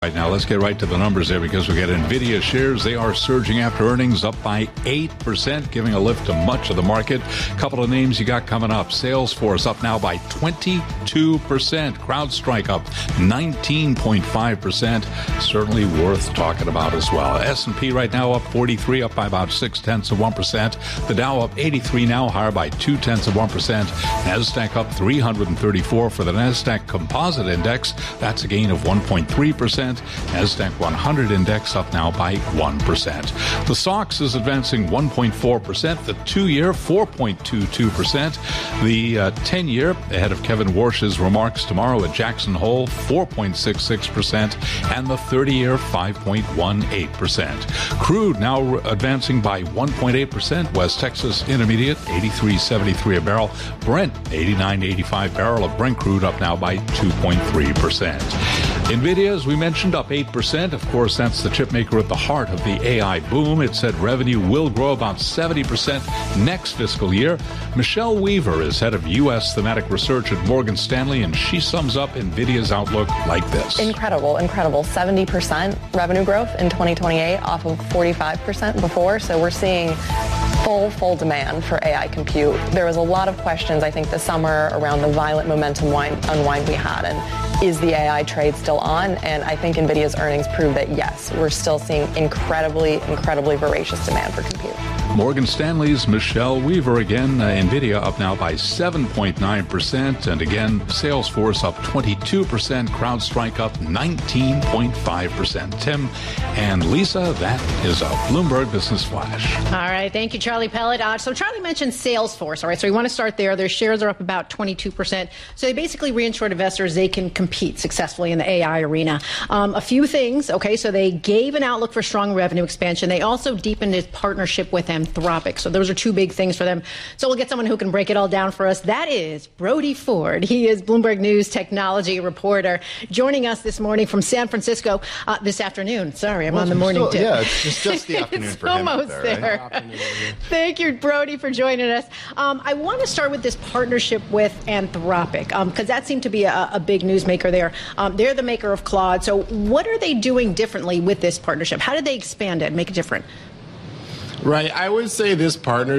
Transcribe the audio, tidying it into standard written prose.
Right now, let's get right to the numbers there because we get NVIDIA shares. They are surging after earnings, up by 8%, giving a lift to much of the market. A couple of names you got coming up. Salesforce up now by 22%. CrowdStrike up 19.5%. Certainly worth talking about as well. S&P right now up 43, up by about 0.6%. The Dow up 83 now, higher by 0.2%. NASDAQ up 334 for the NASDAQ Composite Index. That's a gain of 1.3%. NASDAQ 100 index up now by 1%. The SOX is advancing 1.4%. The 2-year 4.22%. The 10-year ahead of Kevin Warsh's remarks tomorrow at Jackson Hole 4.66%, and the 30-year 5.18%. Crude now advancing by 1.8%. West Texas Intermediate 83.73 a barrel. Brent 89.85 barrel of Brent crude up now by 2.3%. NVIDIA, as we mentioned, up 8%. Of course, that's the chip maker at the heart of the AI boom. It said revenue will grow about 70% next fiscal year. Michelle Weaver is head of U.S. thematic research at Morgan Stanley, and she sums up NVIDIA's outlook like this. Incredible. 70% revenue growth in 2028 off of 45% before. So we're seeing full demand for AI compute. There was a lot of questions, I think, this summer around the violent momentum unwind we had, and is the AI trade still on? And I think NVIDIA's earnings prove that, yes, we're still seeing incredibly voracious demand for compute. Morgan Stanley's Michelle Weaver again. NVIDIA up now by 7.9%. And again, Salesforce up 22%. CrowdStrike up 19.5%. Tim and Lisa, that is a Bloomberg Business Flash. All right. Thank you, Charlie Pellet. So Charlie mentioned Salesforce. All right. So we want to start there. Their shares are up about 22%. So they basically reassured investors they can compete successfully in the AI arena. A few things. Okay. So they gave an outlook for strong revenue expansion. They also deepened its partnership with Anthropic. So those are two big things for them. So we'll get someone who can break it all down for us. That is Brody Ford. He is Bloomberg News technology reporter, joining us this morning from San Francisco this afternoon. Sorry, I'm on the morning tip. Yeah, it's just the afternoon for him almost out there. Right? Thank you, Brody, for joining us. I want to start with this partnership with Anthropic, because that seemed to be a big newsmaker there. They're the maker of Claude. So what are they doing differently with this partnership? How did they expand it and make it different? Right. I would say this partnership